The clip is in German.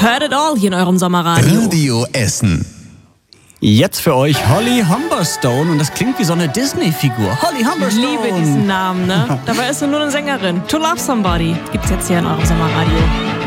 Heard it all hier in eurem Sommerradio. Radio Essen. Jetzt für euch Holly Humberstone und das klingt wie so eine Disney-Figur. Holly Humberstone. Ich liebe diesen Namen, ne? Dabei ist sie nur eine Sängerin. To Love Somebody gibt's jetzt hier in eurem Sommerradio.